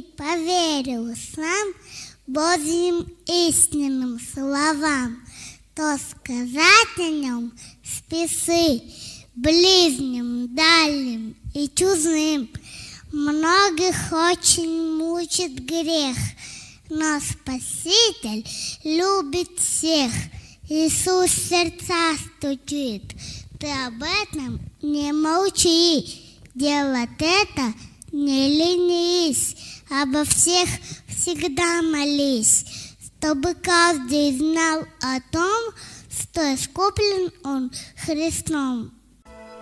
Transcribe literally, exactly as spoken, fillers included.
поверил сам Божьим истинным словам, то сказать о нем спесы ближним, дальним и чужим. Многих очень мучит грех, но Спаситель любит всех. Иисус в сердца стучит, ты об этом не молчи. Делать это не ленись, обо всех всегда молись, чтобы каждый знал о том, что искуплен он Христом.